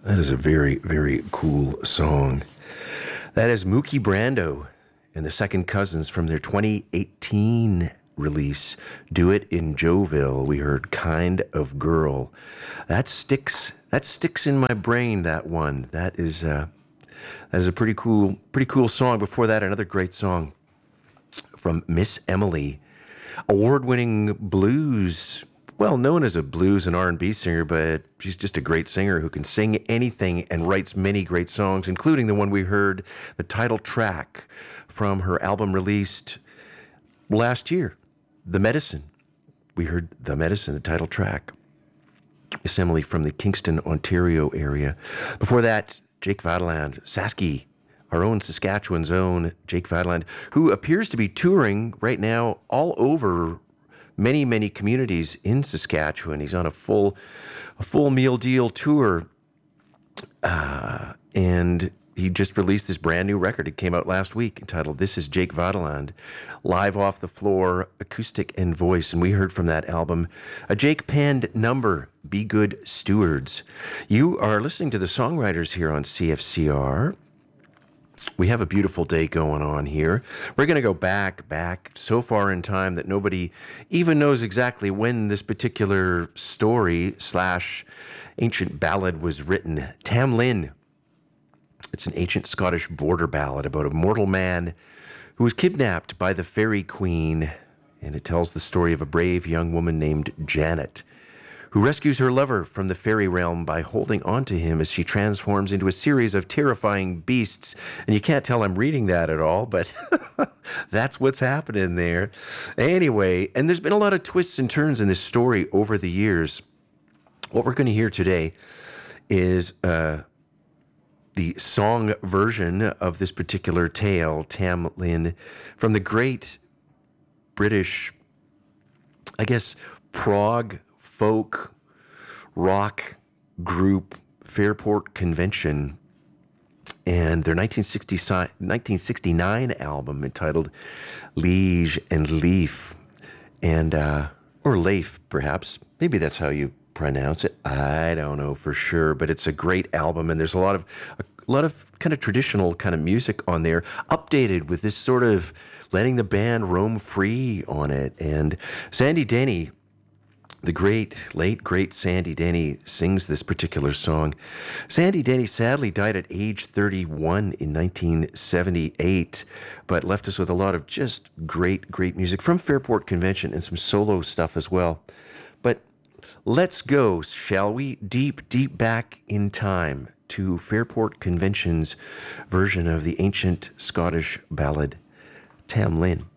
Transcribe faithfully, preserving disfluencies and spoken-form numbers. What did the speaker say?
That is a very, very cool song. That is Mookie Brando and the Second Cousins from their twenty eighteen release, Do It in Joville. We heard Kind of Girl. That sticks that sticks in my brain, that one. That is uh, that is a pretty cool, pretty cool song. Before that, another great song from Miss Emily, award-winning blues, well known as a blues and R and B singer, but she's just a great singer who can sing anything and writes many great songs, including the one we heard, the title track from her album released last year, The Medicine. We heard The Medicine, the title track. Miss Emily from the Kingston, Ontario area. Before that, Jake Vadeland, Sasky, our own Saskatchewan's own Jake Vadeland, who appears to be touring right now all over many, many communities in Saskatchewan. He's on a full, a full meal deal tour, uh, and he just released this brand new record. It came out last week entitled This is Jake Vadeland, live off the floor, acoustic and voice. And we heard from that album a Jake penned number, Be Good Stewards. You are listening to the songwriters here on C F C R. We have a beautiful day going on here. We're going to go back, back so far in time that nobody even knows exactly when this particular story slash ancient ballad was written. Tam Lin. It's an ancient Scottish border ballad about a mortal man who was kidnapped by the Fairy Queen, and it tells the story of a brave young woman named Janet, who rescues her lover from the fairy realm by holding on to him as she transforms into a series of terrifying beasts. And you can't tell I'm reading that at all, but that's what's happening there. Anyway, and there's been a lot of twists and turns in this story over the years. What we're going to hear today is uh, the song version of this particular tale, Tam Lin, from the great British, I guess, prog folk rock group Fairport Convention, and their nineteen sixty-nine album entitled Liege and Leaf, and uh, or Leif perhaps, maybe that's how you pronounce it. I don't know for sure, but it's a great album, and there's a lot of a lot of kind of traditional kind of music on there, updated with this sort of letting the band roam free on it. And Sandy Denny, the great, late, great Sandy Denny, sings this particular song. Sandy Denny sadly died at age thirty-one in nineteen seventy-eight, but left us with a lot of just great, great music from Fairport Convention and some solo stuff as well. But let's go, shall we, deep, deep back in time to Fairport Convention's version of the ancient Scottish ballad, Tam Lin.